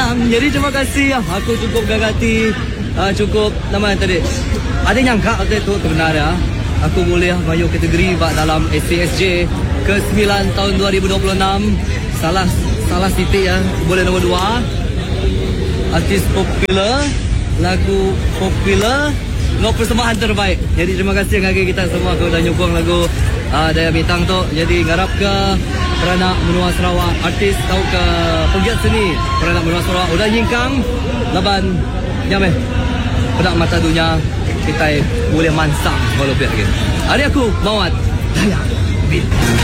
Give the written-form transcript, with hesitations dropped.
menang. Jadi terima kasih. Aku cukup gagati. Cukup nama tadi. Ada nyangka waktu itu sebenarnya aku boleh mayu kategori dalam SCSJ ke-9 tahun 2026. Salah titik ya. Boleh nombor 2. Artis popular, lagu popular, no persembahan terbaik. Jadi terima kasih kepada kita semua kau dah nyokong lagu Daya Bintang tu. Jadi ngarap ke Peranak Menua Sarawak, artis tau ke pegiat seni Peranak Menua Sarawak udah nyingkang laban nyameh pedak mata dunia kita boleh mansang walau pihak lagi. Hari aku Mawat Daya Bintang.